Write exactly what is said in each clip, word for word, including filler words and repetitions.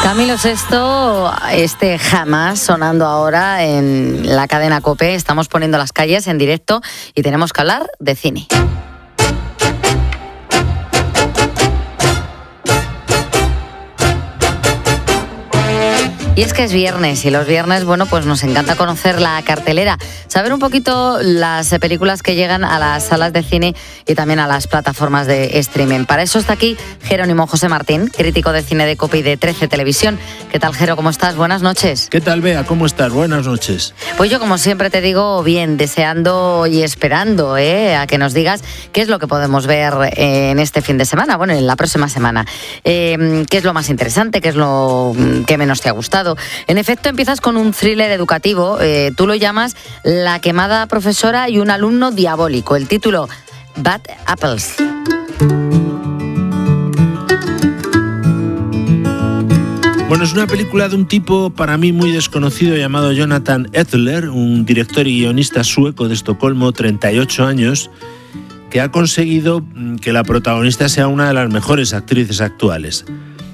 Camilo Sesto, este Jamás, sonando ahora en la cadena COPE. Estamos poniendo las calles en directo y tenemos que hablar de cine. Y es que es viernes y los viernes, bueno, pues nos encanta conocer la cartelera, saber un poquito las películas que llegan a las salas de cine y también a las plataformas de streaming. Para eso está aquí Jerónimo José Martín, crítico de cine de COPE y de trece Televisión. ¿Qué tal, Jero? ¿Cómo estás? Buenas noches. ¿Qué tal, Bea? ¿Cómo estás? Buenas noches. Pues yo, como siempre te digo, bien, deseando y esperando ¿eh? a que nos digas qué es lo que podemos ver en este fin de semana, bueno, en la próxima semana. Eh, ¿Qué es lo más interesante? ¿Qué es lo que menos te ha gustado? En efecto, empiezas con un thriller educativo. Eh, tú lo llamas La quemada profesora y un alumno diabólico. El título, Bad Apples. Bueno, es una película de un tipo para mí muy desconocido llamado Jonathan Edler, un director y guionista sueco de Estocolmo, treinta y ocho años, que ha conseguido que la protagonista sea una de las mejores actrices actuales.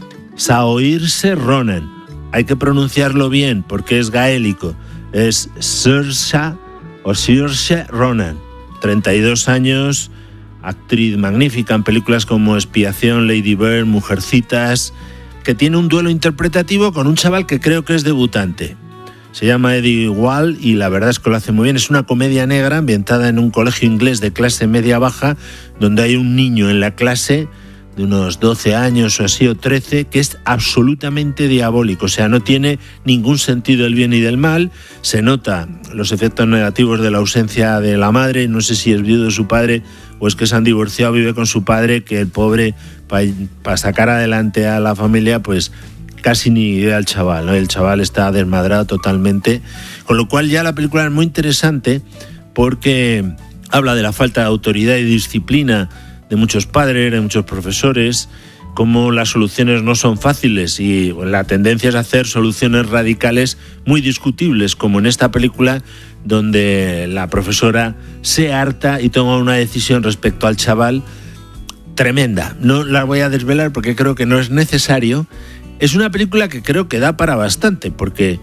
Saoirse Ronan. Hay que pronunciarlo bien porque es gaélico. Es Saoirse o Saoirse Ronan. treinta y dos años, actriz magnífica en películas como Expiación, Lady Bird, Mujercitas, que tiene un duelo interpretativo con un chaval que creo que es debutante. Se llama Eddie Wall y la verdad es que lo hace muy bien. Es una comedia negra ambientada en un colegio inglés de clase media-baja donde hay un niño en la clase de unos doce años o así, o trece, que es absolutamente diabólico, o sea, no tiene ningún sentido del bien y del mal. Se nota los efectos negativos de la ausencia de la madre, no sé si es viudo de su padre o es que se han divorciado, vive con su padre, que el pobre, para pa sacar adelante a la familia, pues casi ni idea al chaval, ¿no? El chaval está desmadrado totalmente, con lo cual ya la película es muy interesante porque habla de la falta de autoridad y disciplina de muchos padres, de muchos profesores, cómo las soluciones no son fáciles y la tendencia es hacer soluciones radicales muy discutibles, como en esta película, donde la profesora se harta y toma una decisión respecto al chaval tremenda. No la voy a desvelar porque creo que no es necesario. Es una película que creo que da para bastante, porque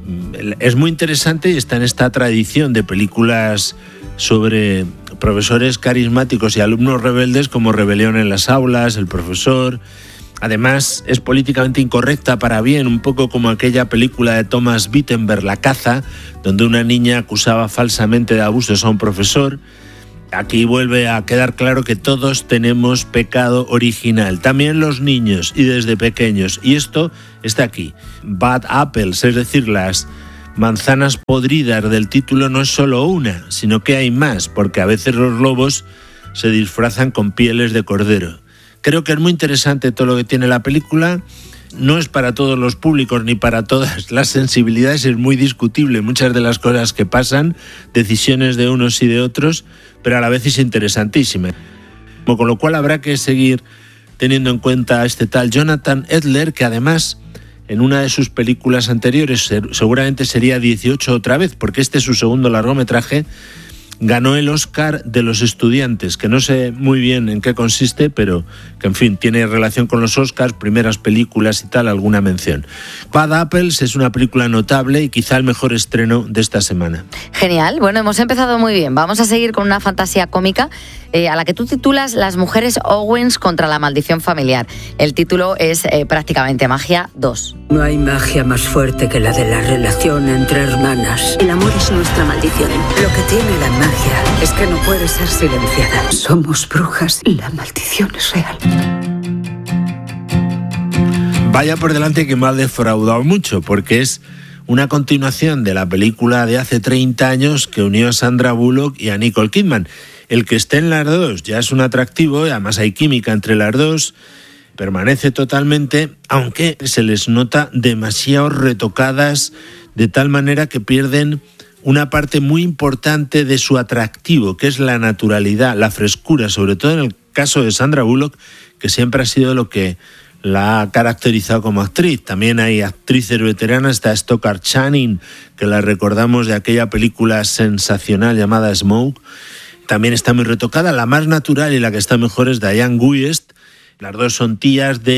es muy interesante y está en esta tradición de películas sobre profesores carismáticos y alumnos rebeldes, como Rebelión en las aulas, El profesor. Además, es políticamente incorrecta para bien, un poco como aquella película de Thomas Wittenberg, La caza, donde una niña acusaba falsamente de abusos a un profesor. Aquí vuelve a quedar claro que todos tenemos pecado original, también los niños y desde pequeños. Y esto está aquí. Bad Apples, es decir, las manzanas podridas del título, no es solo una, sino que hay más, porque a veces los lobos se disfrazan con pieles de cordero. Creo que es muy interesante todo lo que tiene la película. No es para todos los públicos ni para todas las sensibilidades, es muy discutible muchas de las cosas que pasan, decisiones de unos y de otros, pero a la vez es interesantísima. Con lo cual habrá que seguir teniendo en cuenta a este tal Jonathan Edler, que además en una de sus películas anteriores, seguramente sería dieciocho otra vez, porque este es su segundo largometraje, ganó el Oscar de los estudiantes, que no sé muy bien en qué consiste, pero que en fin, tiene relación con los Oscars, primeras películas y tal, alguna mención. Bad Apples es una película notable y quizá el mejor estreno de esta semana. Genial, bueno, hemos empezado muy bien. Vamos a seguir con una fantasía cómica eh, a la que tú titulas Las mujeres Owens contra la maldición familiar. El título es eh, prácticamente Magia dos. No hay magia más fuerte que la de la relación entre hermanas. El amor es nuestra maldición. Lo que tiene la magia es que no puede ser silenciada. Somos brujas. La maldición es real. Vaya por delante que me ha defraudado mucho, porque es una continuación de la película de hace treinta años que unió a Sandra Bullock y a Nicole Kidman. El que esté en las dos ya es un atractivo, y además hay química entre las dos, permanece totalmente, aunque se les nota demasiado retocadas, de tal manera que pierden una parte muy importante de su atractivo, que es la naturalidad, la frescura, sobre todo en el caso de Sandra Bullock, que siempre ha sido lo que la ha caracterizado como actriz. También hay actrices veteranas, está Stockard Channing, que la recordamos de aquella película sensacional llamada Smoke. También está muy retocada. La más natural y la que está mejor es Diane Wiest. Las dos son tías de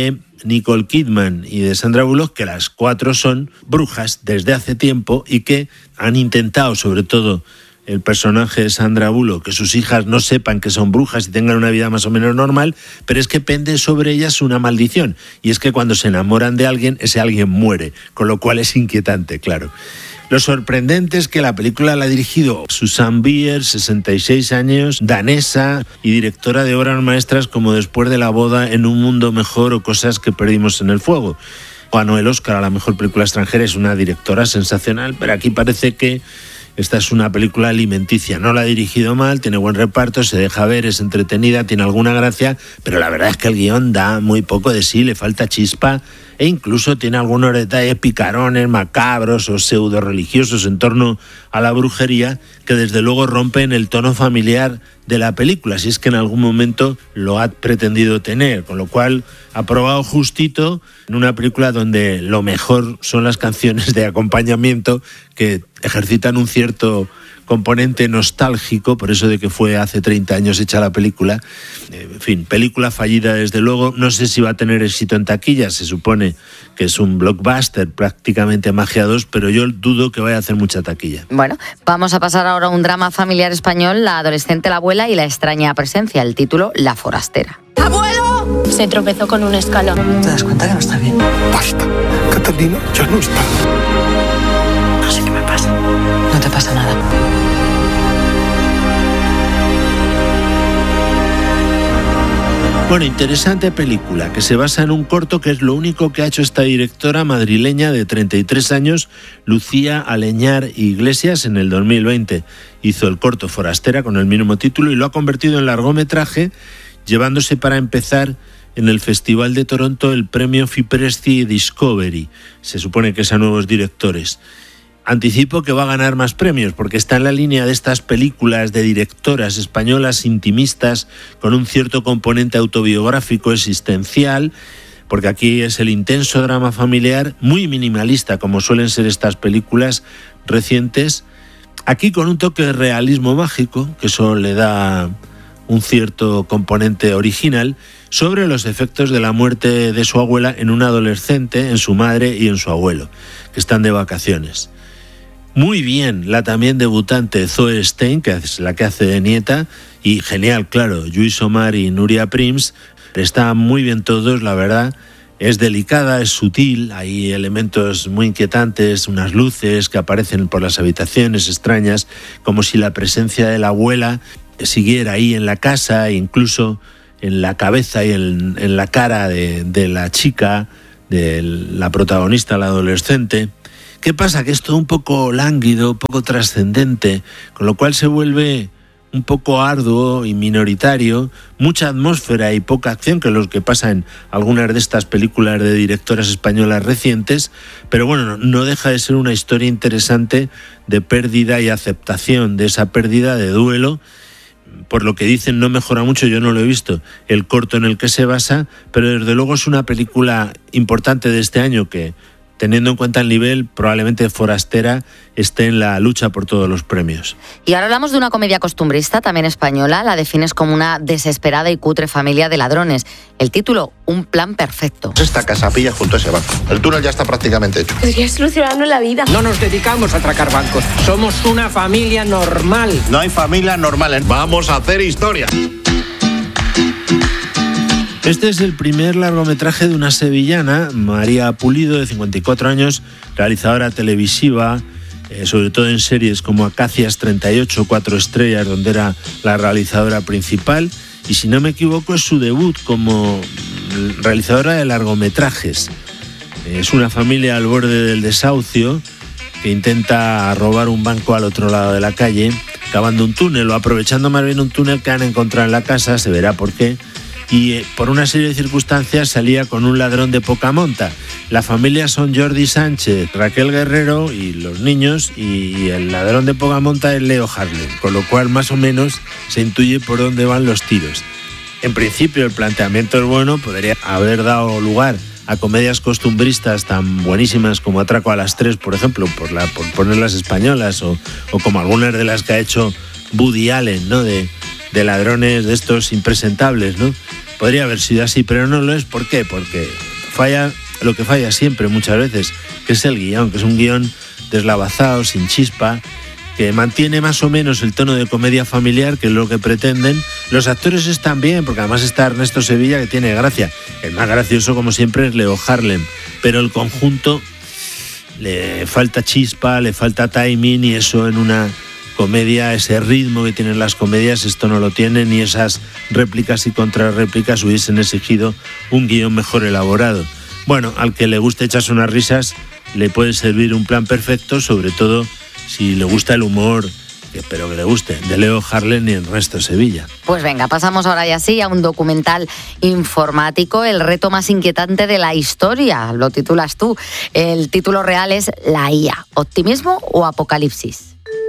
Nicole Kidman y de Sandra Bullock, que las cuatro son brujas desde hace tiempo y que han intentado, sobre todo el personaje de Sandra Bullock, que sus hijas no sepan que son brujas y tengan una vida más o menos normal, pero es que pende sobre ellas una maldición, y es que cuando se enamoran de alguien, ese alguien muere, con lo cual es inquietante, claro. Lo sorprendente es que la película la ha dirigido Susanne Bier, sesenta y seis años, danesa y directora de obras maestras como Después de la boda, En un mundo mejor o Cosas que perdimos en el fuego. Ganó el Oscar a la mejor película extranjera, es una directora sensacional, pero aquí parece que esta es una película alimenticia. No la ha dirigido mal, tiene buen reparto, se deja ver, es entretenida, tiene alguna gracia, pero la verdad es que el guión da muy poco de sí, le falta chispa e incluso tiene algunos detalles picarones, macabros o pseudo religiosos en torno a la brujería que desde luego rompen el tono familiar de la película, si es que en algún momento lo ha pretendido tener, con lo cual ha probado justito en una película donde lo mejor son las canciones de acompañamiento que ejercitan un cierto componente nostálgico, por eso de que fue hace treinta años hecha la película. En fin, película fallida desde luego, no sé si va a tener éxito en taquilla, se supone que es un blockbuster, prácticamente Magia dos, pero yo dudo que vaya a hacer mucha taquilla. Bueno, vamos a pasar ahora a un drama familiar español, La adolescente, la abuela y la extraña presencia, el título La forastera. ¡Abuelo! Se tropezó con un escalón. ¿Te das cuenta que no está bien? Basta, Catalina, ya no está. No sé qué me pasa. No te pasa nada. Bueno, interesante película que se basa en un corto que es lo único que ha hecho esta directora madrileña de treinta y tres años, Lucía Aleñar Iglesias, en el dos mil veinte. Hizo el corto Forastera con el mismo título y lo ha convertido en largometraje, llevándose para empezar en el Festival de Toronto el premio Fipresci Discovery. Se supone que es a nuevos directores. Anticipo que va a ganar más premios porque está en la línea de estas películas de directoras españolas intimistas con un cierto componente autobiográfico existencial, porque aquí es el intenso drama familiar muy minimalista como suelen ser estas películas recientes, aquí con un toque de realismo mágico, que eso le da un cierto componente original, sobre los efectos de la muerte de su abuela en un adolescente, en su madre y en su abuelo, que están de vacaciones. Muy bien la también debutante Zoe Stein, que es la que hace de nieta, y genial, claro, Lluís Omar y Núria Prims. Están muy bien todos, la verdad. Es delicada, es sutil, hay elementos muy inquietantes, unas luces que aparecen por las habitaciones extrañas, como si la presencia de la abuela siguiera ahí en la casa, e incluso en la cabeza y en, en la cara de, de la chica, de la protagonista, la adolescente. ¿Qué pasa? Que es todo un poco lánguido, un poco trascendente, con lo cual se vuelve un poco arduo y minoritario, mucha atmósfera y poca acción, que es lo que pasa en algunas de estas películas de directoras españolas recientes, pero bueno, no deja de ser una historia interesante de pérdida y aceptación de esa pérdida, de duelo. Por lo que dicen no mejora mucho, yo no lo he visto, el corto en el que se basa, pero desde luego es una película importante de este año que, teniendo en cuenta el nivel, probablemente Forastera esté en la lucha por todos los premios. Y ahora hablamos de una comedia costumbrista, también española. La defines como una desesperada y cutre familia de ladrones. El título, Un plan perfecto. Esta casa pilla junto a ese banco. El túnel ya está prácticamente hecho. Podría solucionarnos la vida. No nos dedicamos a atracar bancos. Somos una familia normal. No hay familias normales. Vamos a hacer historia. Este es el primer largometraje de una sevillana, María Pulido, de cincuenta y cuatro años, realizadora televisiva, eh, sobre todo en series como Acacias treinta y ocho, Cuatro estrellas, donde era la realizadora principal, y si no me equivoco es su debut como realizadora de largometrajes. Es una familia al borde del desahucio que intenta robar un banco al otro lado de la calle, cavando un túnel o aprovechando más bien un túnel que han encontrado en la casa, se verá por qué. Y eh, por una serie de circunstancias salía con un ladrón de poca monta. La familia son Jordi Sánchez, Raquel Guerrero y los niños, y, y el ladrón de poca monta es Leo Harlem, con lo cual más o menos se intuye por dónde van los tiros. En principio el planteamiento es bueno, podría haber dado lugar a comedias costumbristas tan buenísimas como Atraco a las tres, por ejemplo, por, la, por poner las españolas, o, o como algunas de las que ha hecho Woody Allen, ¿no? De, de ladrones de estos impresentables, ¿no? Podría haber sido así, pero no lo es. ¿Por qué? Porque falla lo que falla siempre muchas veces, que es el guión, que es un guión deslavazado, sin chispa, que mantiene más o menos el tono de comedia familiar, que es lo que pretenden. Los actores están bien, porque además está Ernesto Sevilla, que tiene gracia. El más gracioso, como siempre, es Leo Harlem, pero el conjunto le falta chispa, le falta timing, y eso en una comedia, ese ritmo que tienen las comedias, esto no lo tiene, ni esas réplicas y contrarréplicas hubiesen exigido un guión mejor elaborado. Bueno, al que le guste echarse unas risas, le puede servir un plan perfecto, sobre todo si le gusta el humor, que espero que le guste, de Leo Harlem y Ernesto Sevilla. Pues venga, pasamos ahora ya sí a un documental informático, el reto más inquietante de la historia, lo titulas tú. El título real es La I A, ¿optimismo o apocalipsis?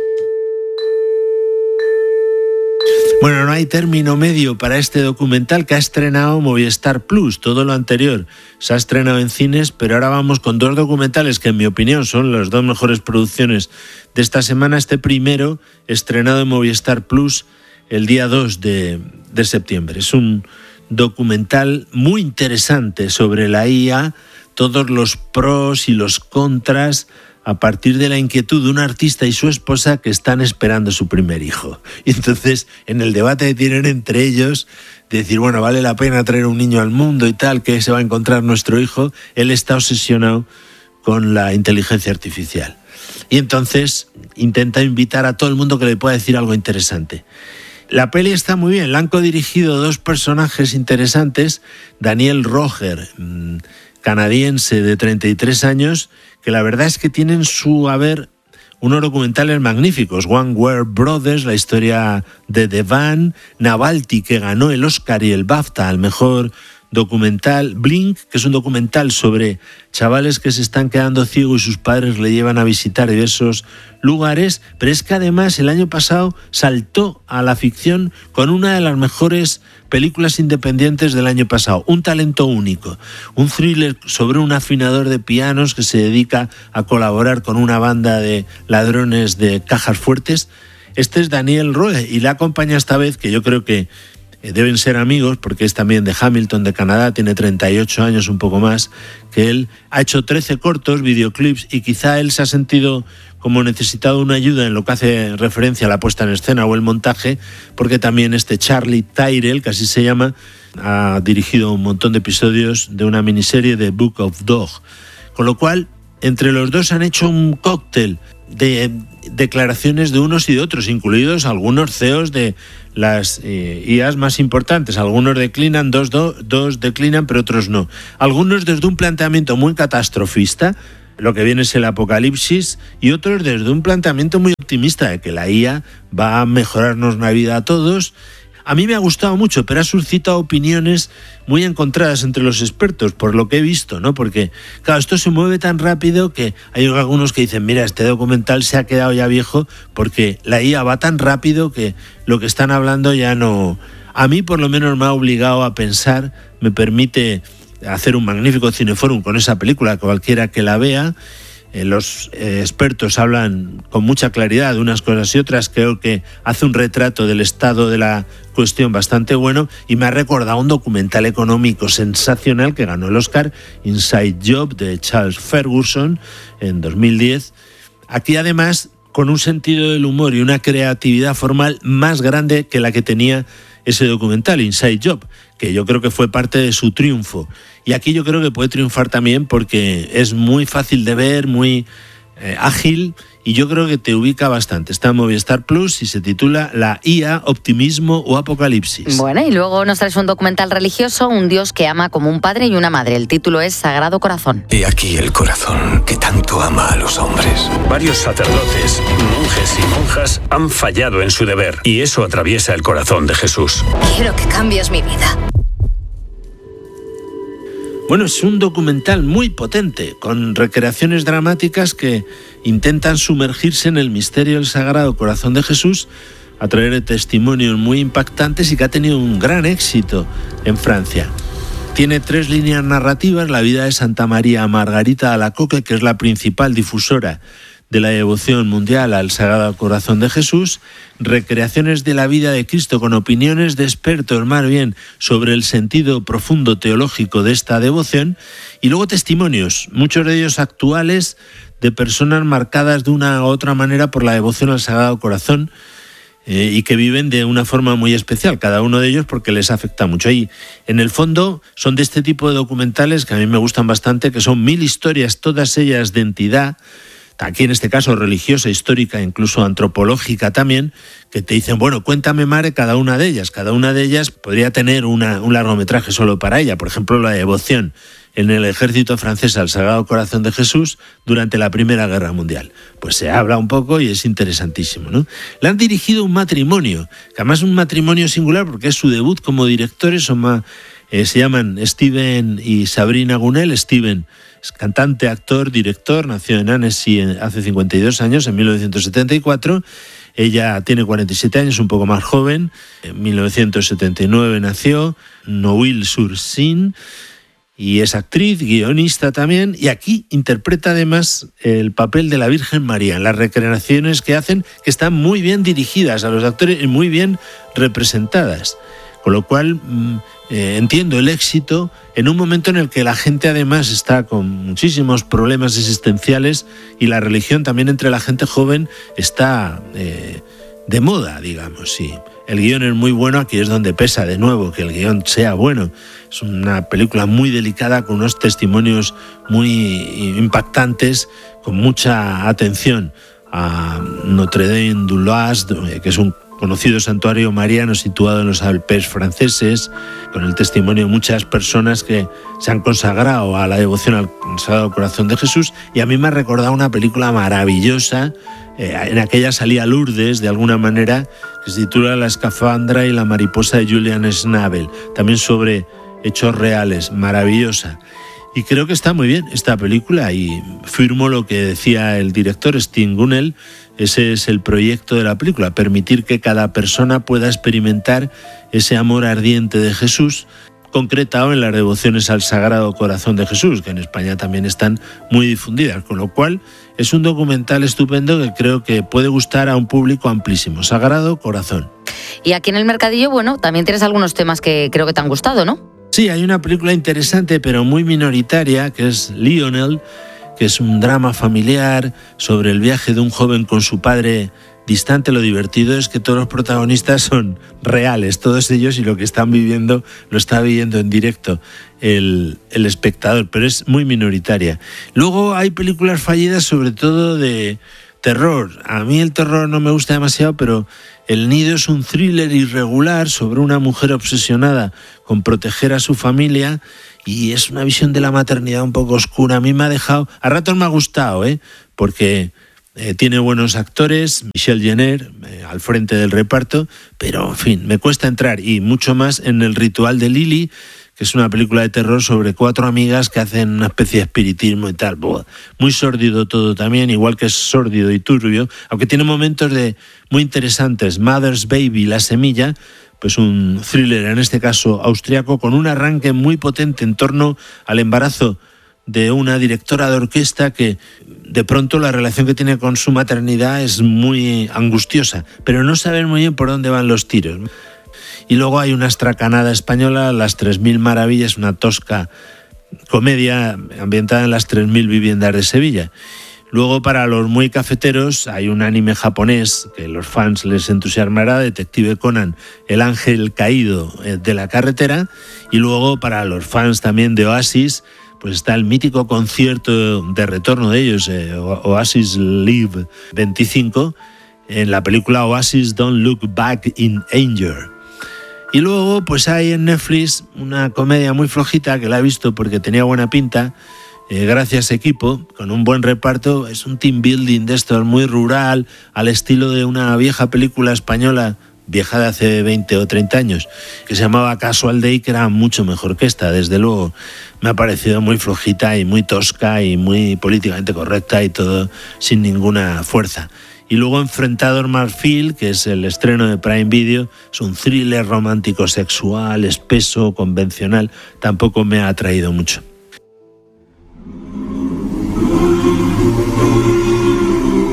Bueno, no hay término medio para este documental que ha estrenado Movistar Plus. Todo lo anterior se ha estrenado en cines, pero ahora vamos con dos documentales que, en mi opinión, son las dos mejores producciones de esta semana. Este primero, estrenado en Movistar Plus el día dos de, de septiembre. Es un documental muy interesante sobre la I A, todos los pros y los contras, a partir de la inquietud de un artista y su esposa que están esperando su primer hijo. Y entonces, en el debate que tienen entre ellos, de decir, bueno, vale la pena traer un niño al mundo y tal, que se va a encontrar nuestro hijo, él está obsesionado con la inteligencia artificial. Y entonces intenta invitar a todo el mundo que le pueda decir algo interesante. La peli está muy bien, la han codirigido dos personajes interesantes, Daniel Roger, mmm, canadiense de treinta y tres años, que la verdad es que tienen su haber unos documentales magníficos. One Where Brothers, la historia de Devan, Navalny, que ganó el Oscar y el BAFTA al mejor documental, Blink, que es un documental sobre chavales que se están quedando ciegos y sus padres le llevan a visitar diversos lugares, pero es que además el año pasado saltó a la ficción con una de las mejores películas independientes del año pasado, Un talento único, un thriller sobre un afinador de pianos que se dedica a colaborar con una banda de ladrones de cajas fuertes. Este es Daniel Roe y la acompaña esta vez, que yo creo que deben ser amigos, porque es también de Hamilton, de Canadá, tiene treinta y ocho años, un poco más que él, ha hecho trece cortos, videoclips, y quizá él se ha sentido como necesitado una ayuda en lo que hace referencia a la puesta en escena o el montaje, porque también este Charlie Tyrell, que así se llama, ha dirigido un montón de episodios de una miniserie de Book of Dog. Con lo cual, entre los dos han hecho un cóctel de declaraciones de unos y de otros, incluidos algunos C E Os de las eh, I As más importantes. Algunos declinan, dos, do, dos declinan, pero otros no. Algunos desde un planteamiento muy catastrofista, lo que viene es el apocalipsis, y otros desde un planteamiento muy optimista de que la I A va a mejorarnos la vida a todos. A mí me ha gustado mucho, pero ha suscitado opiniones muy encontradas entre los expertos, por lo que he visto, ¿no? Porque, claro, esto se mueve tan rápido que hay algunos que dicen, mira, este documental se ha quedado ya viejo porque la I A va tan rápido que lo que están hablando ya no... A mí, por lo menos, me ha obligado a pensar, me permite hacer un magnífico cineforum con esa película, cualquiera que la vea. Eh, los eh, expertos hablan con mucha claridad de unas cosas y otras. Creo que hace un retrato del estado de la cuestión bastante bueno, y me ha recordado un documental económico sensacional que ganó el Oscar, Inside Job, de Charles Ferguson, en dos mil diez. Aquí, además, con un sentido del humor y una creatividad formal más grande que la que tenía ese documental, Inside Job, que yo creo que fue parte de su triunfo. Y aquí yo creo que puede triunfar también porque es muy fácil de ver, muy eh, ágil, y yo creo que te ubica bastante. Está en Movistar Plus y se titula La I A, optimismo o apocalipsis. Bueno, y luego nos traes un documental religioso, un Dios que ama como un padre y una madre. El título es Sagrado Corazón. He aquí el corazón que tanto ama a los hombres. Varios sacerdotes, monjes y monjas han fallado en su deber, y eso atraviesa el corazón de Jesús. Quiero que cambies mi vida. Bueno, es un documental muy potente, con recreaciones dramáticas que intentan sumergirse en el misterio del Sagrado Corazón de Jesús a través de testimonios muy impactantes, y que ha tenido un gran éxito en Francia. Tiene tres líneas narrativas: la vida de Santa María Margarita Alacoque, que es la principal difusora de la devoción mundial al Sagrado Corazón de Jesús, recreaciones de la vida de Cristo con opiniones de expertos más bien sobre el sentido profundo teológico de esta devoción, y luego testimonios, muchos de ellos actuales, de personas marcadas de una u otra manera por la devoción al Sagrado Corazón, eh, y que viven de una forma muy especial, cada uno de ellos porque les afecta mucho. Y en el fondo son de este tipo de documentales que a mí me gustan bastante, que son mil historias, todas ellas de entidad, aquí en este caso religiosa, histórica, incluso antropológica también, que te dicen, bueno, cuéntame, Mare, cada una de ellas. Cada una de ellas podría tener una, un largometraje solo para ella. Por ejemplo, la devoción en el ejército francés al Sagrado Corazón de Jesús durante la Primera Guerra Mundial. Pues se habla un poco y es interesantísimo, ¿no? Le han dirigido un matrimonio, que además es un matrimonio singular porque es su debut como directores, son más, eh, se llaman Steven y Sabrina Gunel. Steven es cantante, actor, director, nació en Annecy hace cincuenta y dos años, en mil novecientos setenta y cuatro. Ella tiene cuarenta y siete años, un poco más joven. En mil novecientos setenta y nueve nació, Nouville-sur-Seine, y es actriz, guionista también, y aquí interpreta además el papel de la Virgen María en las recreaciones que hacen, que están muy bien dirigidas a los actores y muy bien representadas. Con lo cual eh, entiendo el éxito en un momento en el que la gente además está con muchísimos problemas existenciales y la religión también entre la gente joven está eh, de moda, digamos, sí. El guión es muy bueno, aquí es donde pesa de nuevo que el guión sea bueno. Es una película muy delicada con unos testimonios muy impactantes, con mucha atención a Notre Dame du Loas, que es un conocido santuario mariano situado en los Alpes franceses, con el testimonio de muchas personas que se han consagrado a la devoción al Sagrado Corazón de Jesús, y a mí me ha recordado una película maravillosa, eh, en aquella salía Lourdes, de alguna manera, que se titula La escafandra y la mariposa de Julian Schnabel, también sobre hechos reales, maravillosa. Y creo que está muy bien esta película, y firmo lo que decía el director Steven Gunel. Ese es el proyecto de la película, permitir que cada persona pueda experimentar ese amor ardiente de Jesús, concretado en las devociones al Sagrado Corazón de Jesús, que en España también están muy difundidas, con lo cual es un documental estupendo que creo que puede gustar a un público amplísimo. Sagrado Corazón. Y aquí en el Mercadillo, bueno, también tienes algunos temas que creo que te han gustado, ¿no? Sí, hay una película interesante pero muy minoritaria, que es Lionel, que es un drama familiar sobre el viaje de un joven con su padre distante. Lo divertido es que todos los protagonistas son reales, todos ellos, y lo que están viviendo lo está viviendo en directo el, el espectador, pero es muy minoritaria. Luego hay películas fallidas, sobre todo de terror. A mí el terror no me gusta demasiado, pero El Nido es un thriller irregular sobre una mujer obsesionada con proteger a su familia, y es una visión de la maternidad un poco oscura. A mí me ha dejado, a ratos me ha gustado, ¿eh? porque eh, tiene buenos actores, Michelle Jenner eh, al frente del reparto, pero en fin, me cuesta entrar, y mucho más en El ritual de Lily, que es una película de terror sobre cuatro amigas que hacen una especie de espiritismo y tal. Buah, muy sórdido todo también, igual que es sórdido y turbio, aunque tiene momentos de muy interesantes. Mother's Baby, La semilla, pues un thriller, en este caso austriaco, con un arranque muy potente en torno al embarazo de una directora de orquesta que de pronto la relación que tiene con su maternidad es muy angustiosa, pero no saben muy bien por dónde van los tiros. Y luego hay una estracanada española, Las tres mil maravillas, una tosca comedia ambientada en las tres mil viviendas de Sevilla. Luego, para los muy cafeteros, hay un anime japonés que a los fans les entusiasmará, Detective Conan, El ángel caído de la carretera. Y luego, para los fans también de Oasis, pues está el mítico concierto de retorno de ellos, eh, Oasis Live veinticinco, en la película Oasis Don't Look Back in Anger. Y luego pues hay en Netflix una comedia muy flojita que la he visto porque tenía buena pinta, eh, gracias equipo, con un buen reparto. Es un team building de estos muy rural, al estilo de una vieja película española, vieja de hace veinte o treinta años, que se llamaba Casual Day, que era mucho mejor que esta, desde luego. Me ha parecido muy flojita y muy tosca y muy políticamente correcta y todo sin ninguna fuerza. Y luego Enfrentador Marfil, que es el estreno de Prime Video, es un thriller romántico sexual, espeso, convencional, tampoco me ha atraído mucho.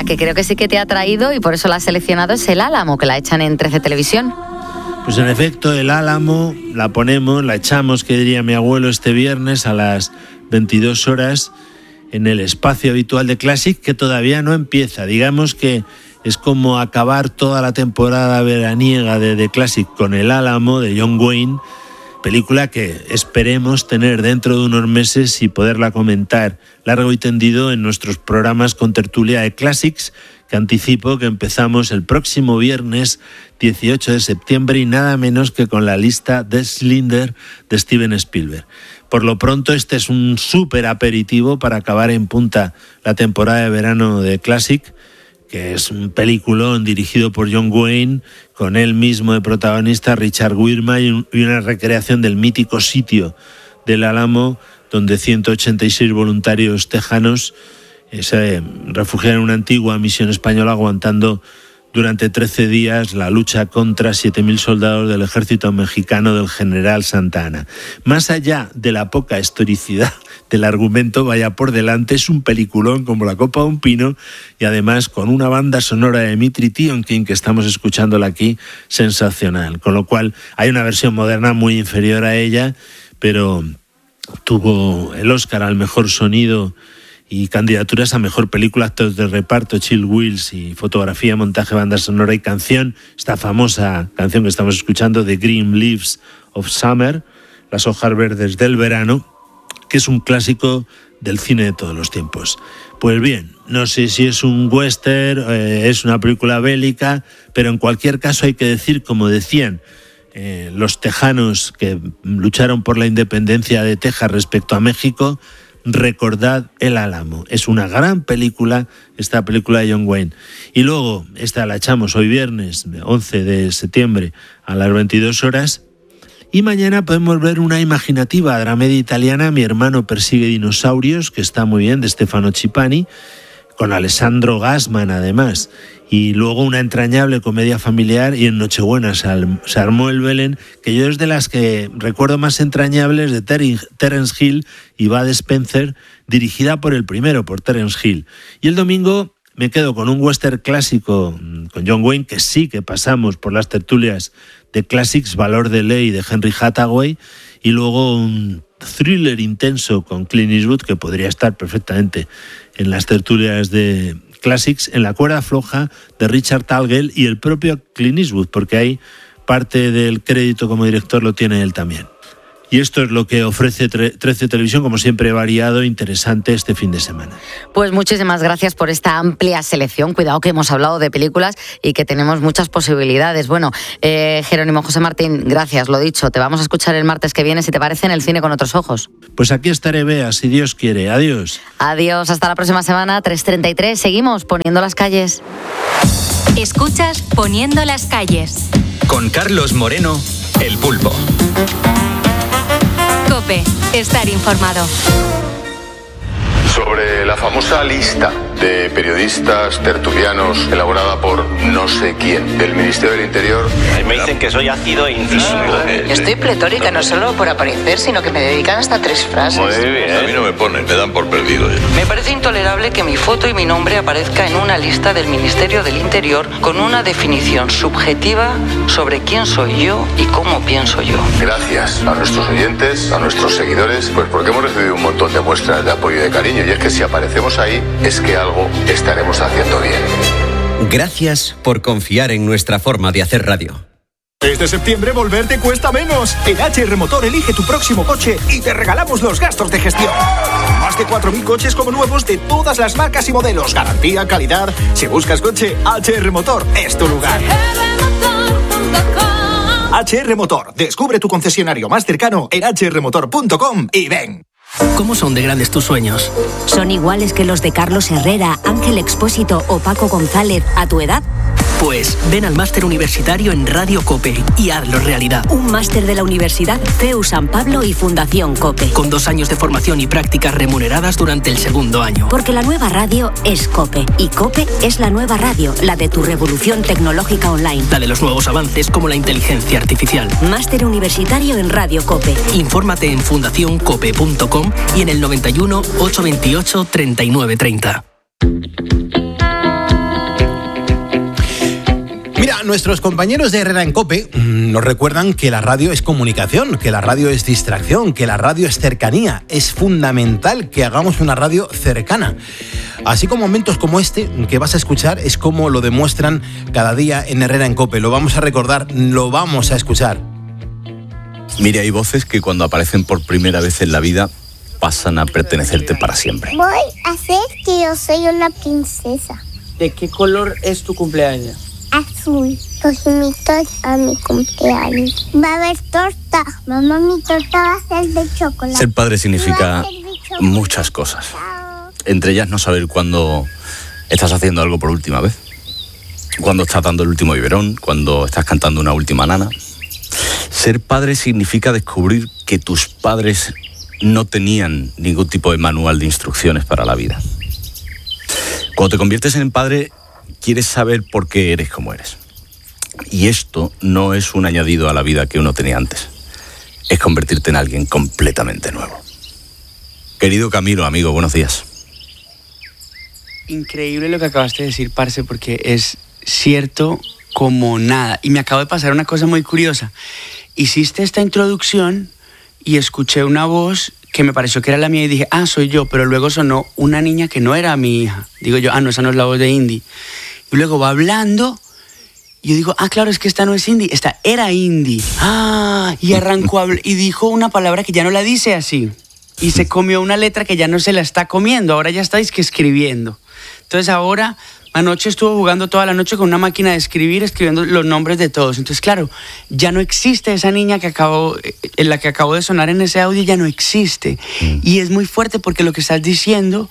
la que creo que sí que te ha traído y por eso la has seleccionado es El Álamo, que la echan en trece Televisión. Pues en efecto, El Álamo la ponemos, la echamos, que diría mi abuelo, este viernes a las veintidós horas en el espacio habitual de Classic, que todavía no empieza. Digamos que es como acabar toda la temporada veraniega de The Classic con El Álamo de John Wayne, película que esperemos tener dentro de unos meses y poderla comentar largo y tendido en nuestros programas con tertulia de Classics, que anticipo que empezamos el próximo viernes dieciocho de septiembre y nada menos que con la lista de Schindler de Steven Spielberg. Por lo pronto, este es un súper aperitivo para acabar en punta la temporada de verano de Classic, que es un peliculón dirigido por John Wayne, con él mismo de protagonista, Richard Widmark, y una recreación del mítico sitio del Álamo, donde ciento ochenta y seis voluntarios tejanos se refugiaron en una antigua misión española aguantando durante trece días la lucha contra siete mil soldados del ejército mexicano del general Santa Anna. Más allá de la poca historicidad del argumento, vaya por delante, es un peliculón como la copa de un pino, y además con una banda sonora de Dmitri Tiomkin, que estamos escuchándola aquí, sensacional. Con lo cual hay una versión moderna muy inferior a ella, pero tuvo el Oscar al mejor sonido y candidaturas a mejor película, actores de reparto, Chill Wills, y fotografía, montaje, banda sonora y canción. Esta famosa canción que estamos escuchando, The Green Leaves of Summer, las hojas verdes del verano, que es un clásico del cine de todos los tiempos. Pues bien, no sé si es un western, eh, es una película bélica, pero en cualquier caso hay que decir, como decían eh, los tejanos que lucharon por la independencia de Texas respecto a México, recordad El Álamo. Es una gran película, esta película de John Wayne. Y luego, esta la echamos hoy viernes, once de septiembre, a las veintidós horas. Y mañana podemos ver una imaginativa dramedia italiana, Mi hermano persigue dinosaurios, que está muy bien, de Stefano Cipani, con Alessandro Gassman además. Y luego una entrañable comedia familiar, y en Nochebuena se armó el Belén, que yo es de las que recuerdo más entrañables, de Terence Hill y Bud Spencer, dirigida por el primero, por Terence Hill. Y el domingo me quedo con un western clásico con John Wayne, que sí que pasamos por las tertulias de Classics, Valor de Ley de Henry Hathaway, y luego un thriller intenso con Clint Eastwood, que podría estar perfectamente en las tertulias de Classics, en La cuerda floja de Richard Talgel y el propio Clint Eastwood, porque ahí parte del crédito como director lo tiene él también. Y esto es lo que ofrece trece Televisión, como siempre variado e interesante este fin de semana. Pues muchísimas gracias por esta amplia selección. Cuidado que hemos hablado de películas y que tenemos muchas posibilidades. Bueno, eh, Jerónimo José Martín, gracias, lo dicho. Te vamos a escuchar el martes que viene, si te parece, en El cine con otros ojos. Pues aquí estaré, Bea, si Dios quiere. Adiós. Adiós, hasta la próxima semana, tres treinta y tres. Seguimos poniendo las calles. Escuchas Poniendo las calles. Con Carlos Moreno, El Pulpo. COPE, estar informado. Sobre la famosa lista de periodistas tertulianos elaborada por no sé quién del Ministerio del Interior. Me dicen que soy ácido e incisivo. Yo estoy pletórica, no solo por aparecer, sino que me dedican hasta tres frases. Muy bien. A mí no me ponen, me dan por perdido. Me parece intolerable que mi foto y mi nombre aparezca en una lista del Ministerio del Interior con una definición subjetiva sobre quién soy yo y cómo pienso yo. Gracias a nuestros oyentes, a nuestros seguidores, pues porque hemos recibido un montón de muestras de apoyo y de cariño. Y es que si aparecemos ahí, es que algo estaremos haciendo bien. Gracias por confiar en nuestra forma de hacer radio. Este septiembre volver te cuesta menos. En H R Motor elige tu próximo coche y te regalamos los gastos de gestión. Más de cuatro mil coches como nuevos de todas las marcas y modelos. Garantía, calidad. Si buscas coche, H R Motor es tu lugar. H R Motor. Descubre tu concesionario más cercano en h r motor punto com y ven. ¿Cómo son de grandes tus sueños? ¿Son iguales que los de Carlos Herrera, Ángel Expósito o Paco González a tu edad? Pues ven al máster universitario en Radio COPE y hazlo realidad. Un máster de la Universidad C E U San Pablo y Fundación COPE. Con dos años de formación y prácticas remuneradas durante el segundo año. Porque la nueva radio es COPE y COPE es la nueva radio, la de tu revolución tecnológica online. La de los nuevos avances como la inteligencia artificial. Máster universitario en Radio COPE. Infórmate en fundación cope punto com y en el noventa y uno, ochocientos veintiocho, treinta y nueve treinta. nuestros compañeros de Herrera en COPE nos recuerdan que la radio es comunicación, que la radio es distracción, que la radio es cercanía. Es fundamental que hagamos una radio cercana. Así como momentos como este que vas a escuchar es como lo demuestran cada día en Herrera en COPE. Lo vamos a recordar, lo vamos a escuchar. Mire, hay voces que cuando aparecen por primera vez en la vida pasan a pertenecerte para siempre. Voy a hacer que yo soy una princesa. ¿De qué color es tu cumpleaños? Azul. Los invito a mi cumpleaños. Va a haber torta. Mamá, mi torta va a ser de chocolate. Ser padre significa muchas cosas. Entre ellas no saber cuándo estás haciendo algo por última vez. Cuándo estás dando el último biberón. Cuándo estás cantando una última nana. Ser padre significa descubrir que tus padres no tenían ningún tipo de manual de instrucciones para la vida. Cuando te conviertes en padre, quieres saber por qué eres como eres. Y esto no es un añadido a la vida que uno tenía antes. Es convertirte en alguien completamente nuevo. Querido Camilo, amigo, buenos días. Increíble lo que acabaste de decir, parce, porque es cierto como nada. Y me acabo de pasar una cosa muy curiosa. Hiciste esta introducción y escuché una voz que me pareció que era la mía y dije, ah, soy yo, pero luego sonó una niña que no era mi hija. Digo yo, ah, no, esa no es la voz de Indy. Y luego va hablando y yo digo, ah, claro, es que esta no es Indy, esta era Indy. Ah, y arrancó a hablar, y dijo una palabra que ya no la dice así. Y se comió una letra que ya no se la está comiendo, ahora ya estáis que escribiendo. Entonces ahora, anoche estuvo jugando toda la noche con una máquina de escribir, escribiendo los nombres de todos. Entonces, claro, ya no existe esa niña que acabó, en la que acabó de sonar en ese audio, ya no existe. Mm. Y es muy fuerte porque lo que estás diciendo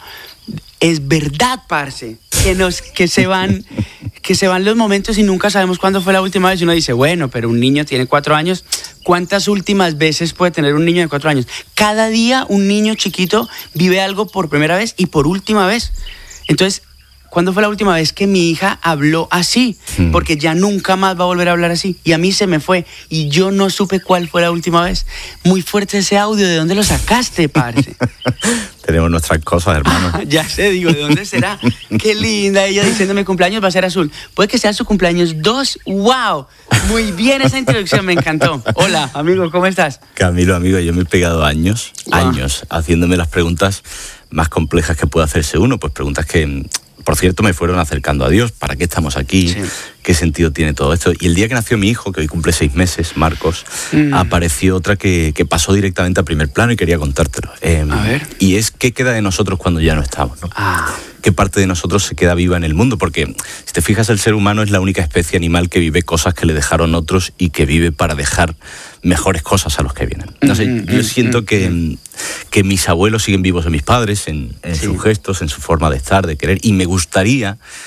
es verdad, parce. Que, nos, que, se van, que se van los momentos y nunca sabemos cuándo fue la última vez. Y uno dice, bueno, pero un niño tiene cuatro años. ¿Cuántas últimas veces puede tener un niño de cuatro años? Cada día un niño chiquito vive algo por primera vez y por última vez. Entonces, ¿cuándo fue la última vez que mi hija habló así? Porque ya nunca más va a volver a hablar así. Y a mí se me fue. Y yo no supe cuál fue la última vez. Muy fuerte ese audio. ¿De dónde lo sacaste, parce? Tenemos nuestras cosas, hermano. Ah, ya sé, digo, ¿de dónde será? Qué linda ella diciéndome cumpleaños va a ser azul. Puede que sea su cumpleaños dos. ¡Wow! Muy bien esa introducción, me encantó. Hola, amigo, ¿cómo estás? Camilo, amigo, yo me he pegado años, wow. años, haciéndome las preguntas más complejas que puede hacerse uno. Pues preguntas que, por cierto, me fueron acercando a Dios. ¿Para qué estamos aquí? Sí. ¿Qué sentido tiene todo esto? Y el día que nació mi hijo, que hoy cumple seis meses, Marcos, mm. apareció otra que, que pasó directamente a primer plano y quería contártelo. Eh, a ver. Y es qué queda de nosotros cuando ya no estamos, ¿no? Ah. ¿Qué parte de nosotros se queda viva en el mundo? Porque, si te fijas, el ser humano es la única especie animal que vive cosas que le dejaron otros y que vive para dejar mejores cosas a los que vienen. Entonces, mm, yo mm, siento mm, que, que mis abuelos siguen vivos en mis padres, en, en sí. sus gestos, en su forma de estar, de querer, y me gustaría